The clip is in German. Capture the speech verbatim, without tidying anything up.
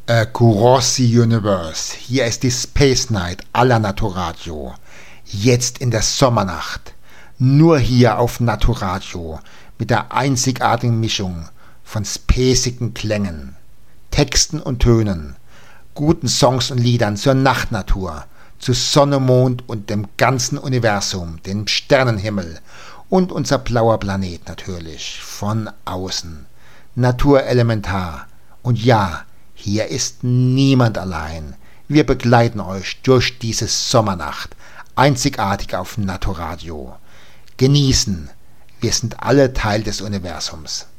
Across the Universe, hier ist die Space Night aller Naturadio. Jetzt in der Sommernacht, nur hier auf Naturadio, mit der einzigartigen Mischung von spacigen Klängen, Texten und Tönen, guten Songs und Liedern zur Nachtnatur, zu Sonne, Mond und dem ganzen Universum, dem Sternenhimmel und unser blauer Planet natürlich, von außen. Naturelementar. Und ja, hier ist niemand allein. Wir begleiten euch durch diese Sommernacht, einzigartig auf Naturadio. Genießen, wir sind alle Teil des Universums.